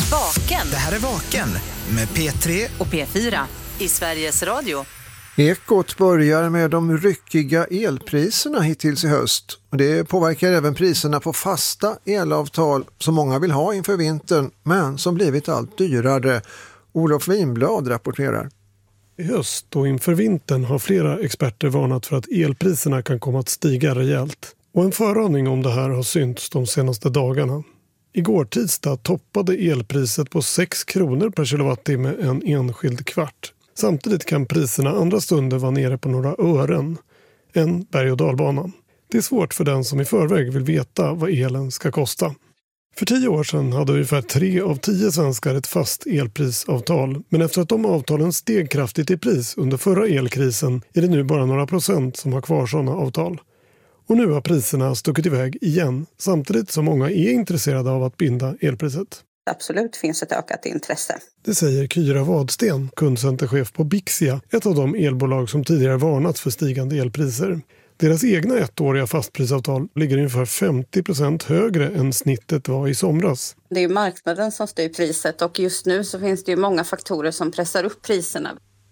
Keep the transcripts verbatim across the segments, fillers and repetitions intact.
Vaken. Det här är Vaken med P tre och P fyra i Sveriges Radio. Ekot börjar med de ryckiga elpriserna hittills i höst. Och det påverkar även priserna på fasta elavtal som många vill ha inför vintern, men som blivit allt dyrare. Olof Winblad rapporterar. I höst och inför vintern har flera experter varnat för att elpriserna kan komma att stiga rejält. Och en föraning om det här har synts de senaste dagarna. Igår tisdag toppade elpriset på sex kronor per kilowattimme en enskild kvart. Samtidigt kan priserna andra stunder vara nere på några ören. En berg- och dalbana. Det är svårt för den som i förväg vill veta vad elen ska kosta. För tio år sedan hade ungefär tre av tio svenskar ett fast elprisavtal. Men efter att de avtalen steg kraftigt i pris under förra elkrisen är det nu bara några procent som har kvar sådana avtal. Och nu har priserna stuckit iväg igen, samtidigt som många är intresserade av att binda elpriset. Absolut finns ett ökat intresse. Det säger Kyra Wadsten, kundcenterchef på Bixia, ett av de elbolag som tidigare varnat för stigande elpriser. Deras egna ettåriga fastprisavtal ligger ungefär femtio procent högre än snittet var i somras. Det är marknaden som styr priset och just nu så finns det ju många faktorer som pressar upp priserna.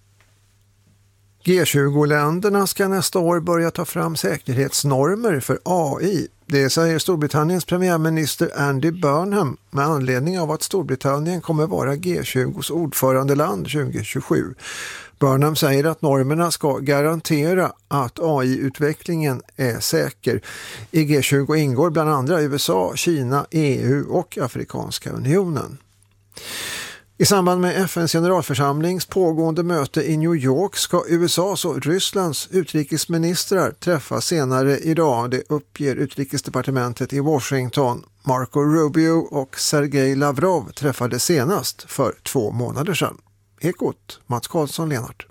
G tjugo-länderna ska nästa år börja ta fram säkerhetsnormer för A I. Det säger Storbritanniens premiärminister Andy Burnham med anledning av att Storbritannien kommer vara G tjugos ordförandeland tjugo tjugosju. Burnham säger att normerna ska garantera att A I-utvecklingen är säker. I G tjugo ingår bland andra U S A, Kina, E U och Afrikanska unionen. I samband med F N:s generalförsamlings pågående möte i New York ska U S A:s och Rysslands utrikesministrar träffas senare idag. Det uppger utrikesdepartementet i Washington. Marco Rubio och Sergej Lavrov träffade senast för två månader sedan. Ekot, Mats Karlsson, Lenart.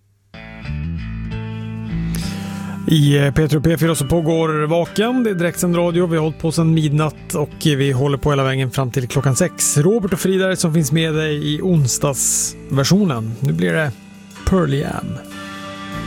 I P tre och P fyra så pågår Vaken, det är direktsänd radio, vi har hållit på sedan midnatt och vi håller på hela vägen fram till klockan sex. Robert och Frida som finns med dig i onsdagsversionen. Nu blir det Pearl Jam.